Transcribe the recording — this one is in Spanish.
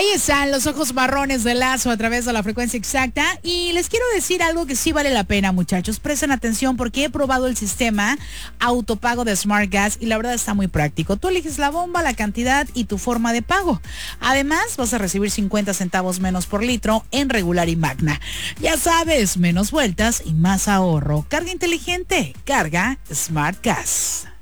Ahí están los ojos marrones de Lazo a través de la frecuencia exacta. Y les quiero decir algo que sí vale la pena, muchachos. Presten atención porque he probado el sistema autopago de Smart Gas y la verdad está muy práctico. Tú eliges la bomba, la cantidad y tu forma de pago. Además, vas a recibir 50 centavos menos por litro en regular y magna. Ya sabes, menos vueltas y más ahorro. Carga inteligente, carga Smart Gas.